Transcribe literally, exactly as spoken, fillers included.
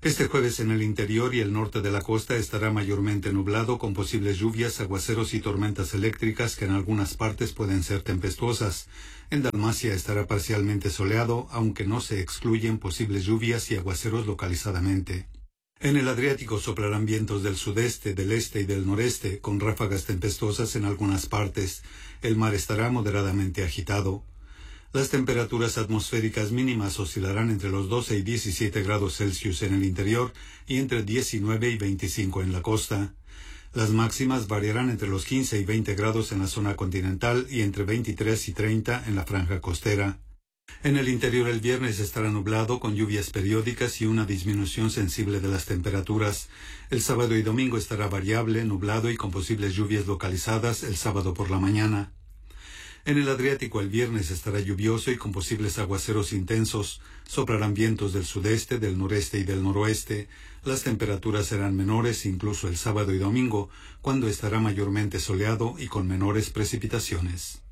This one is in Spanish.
Este jueves en el interior y el norte de la costa estará mayormente nublado con posibles lluvias, aguaceros y tormentas eléctricas que en algunas partes pueden ser tempestuosas. En Dalmacia estará parcialmente soleado, aunque no se excluyen posibles lluvias y aguaceros localizadamente. En el Adriático soplarán vientos del sudeste, del este y del noreste, con ráfagas tempestuosas en algunas partes. El mar estará moderadamente agitado. Las temperaturas atmosféricas mínimas oscilarán entre los doce y diecisiete grados Celsius en el interior y entre diecinueve y veinticinco en la costa. Las máximas variarán entre los quince y veinte grados en la zona continental y entre veintitrés y treinta en la franja costera. En el interior el viernes estará nublado con lluvias periódicas y una disminución sensible de las temperaturas. El sábado y domingo estará variable, nublado y con posibles lluvias localizadas el sábado por la mañana. En el Adriático el viernes estará lluvioso y con posibles aguaceros intensos. Soplarán vientos del sudeste, del noreste y del noroeste. Las temperaturas serán menores incluso el sábado y domingo, cuando estará mayormente soleado y con menores precipitaciones.